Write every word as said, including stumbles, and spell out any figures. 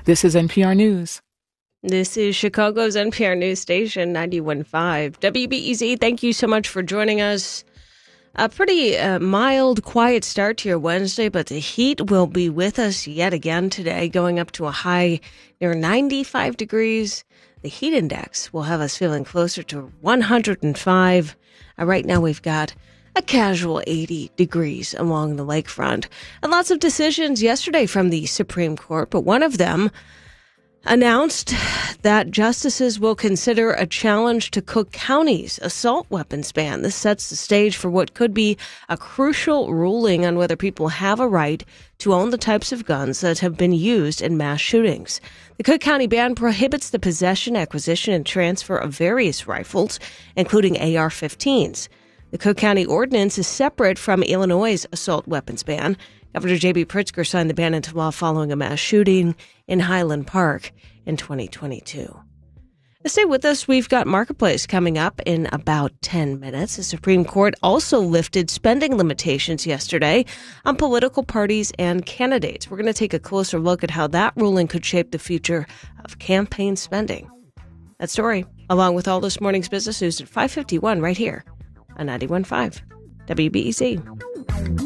This is N P R News. This is Chicago's N P R News Station, ninety-one point five. W B E Z, thank you so much for joining us. A pretty uh, mild, quiet start to your Wednesday, but the heat will be with us yet again today, going up to a high near ninety-five degrees. The heat index will have us feeling closer to one hundred five. Uh, right now we've got a casual eighty degrees along the lakefront. And lots of decisions yesterday from the Supreme Court, but one of them announced that justices will consider a challenge to Cook County's assault weapons ban. This sets the stage for what could be a crucial ruling on whether people have a right to own the types of guns that have been used in mass shootings. The Cook County ban prohibits the possession, acquisition, and transfer of various rifles, including A R fifteens. The Cook County ordinance is separate from Illinois' assault weapons ban. Governor J B Pritzker signed the ban into law following a mass shooting in Highland Park in twenty twenty-two. Stay with us. We've got Marketplace coming up in about ten minutes. The Supreme Court also lifted spending limitations yesterday on political parties and candidates. We're going to take a closer look at how that ruling could shape the future of campaign spending. That story, along with all this morning's business news at five fifty-one right here on ninety-one point five W B E Z.